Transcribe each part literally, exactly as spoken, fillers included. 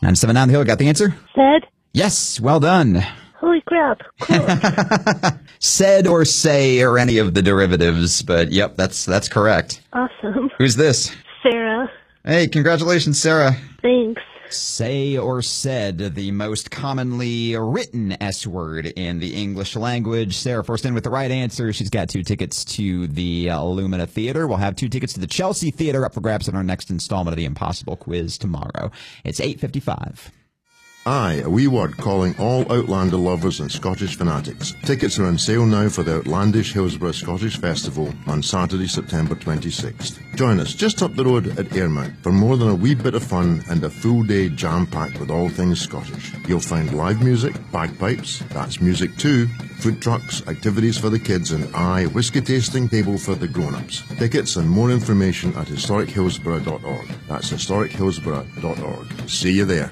nine seven nine The Hill, got the answer? Said. Yes, well done. Holy crap. Cool. Said or say or any of the derivatives, but yep, that's that's correct. Awesome. Who's this? Sarah. Hey, congratulations, Sarah. Thanks. Say or said, the most commonly written S word in the English language. Sarah first in with the right answer. She's got two tickets to the uh, Lumina Theater. We'll have two tickets to the Chelsea Theater up for grabs in our next installment of the Impossible Quiz tomorrow. It's eight fifty-five. Aye, a wee word calling all Outlander lovers and Scottish fanatics. Tickets are on sale now for the outlandish Hillsborough Scottish Festival on Saturday, September twenty-sixth. Join us just up the road at Airmount for more than a wee bit of fun and a full day jam-packed with all things Scottish. You'll find live music, bagpipes, that's music too, food trucks, activities for the kids, and aye, whiskey tasting table for the grown-ups. Tickets and more information at historic hillsborough dot org. That's historic hillsborough dot org. See you there.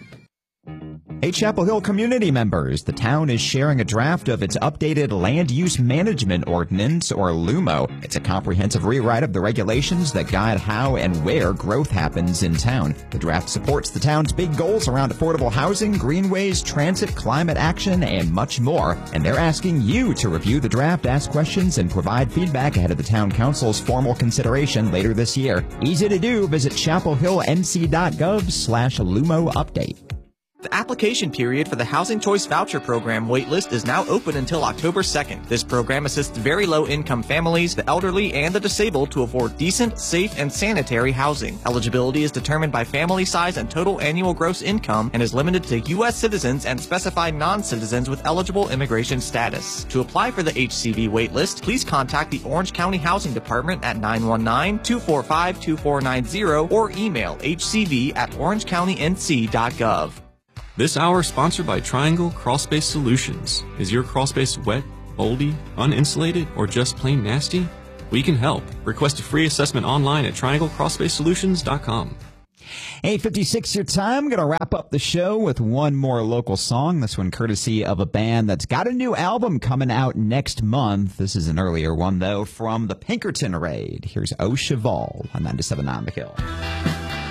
Hey, Chapel Hill community members, the town is sharing a draft of its updated Land Use Management Ordinance, or LUMO. It's a comprehensive rewrite of the regulations that guide how and where growth happens in town. The draft supports the town's big goals around affordable housing, greenways, transit, climate action, and much more. And they're asking you to review the draft, ask questions, and provide feedback ahead of the town council's formal consideration later this year. Easy to do. Visit chapel hill n c dot gov slash LUMO update. The application period for the Housing Choice Voucher Program waitlist is now open until October second. This program assists very low-income families, the elderly, and the disabled to afford decent, safe, and sanitary housing. Eligibility is determined by family size and total annual gross income and is limited to U S citizens and specified non-citizens with eligible immigration status. To apply for the H C V waitlist, please contact the Orange County Housing Department at nine one nine, two four five, two four nine zero or email h c v at orange county n c dot gov. This hour is sponsored by Triangle Crawlspace Solutions. Is your crawlspace wet, moldy, uninsulated, or just plain nasty? We can help. Request a free assessment online at triangle crawlspace solutions dot com. eight fifty-six your time. Going to wrap up the show with one more local song. This one courtesy of a band that's got a new album coming out next month. This is an earlier one, though, from the Pinkerton Raid. Here's O Cheval on ninety-seven point nine The Hill.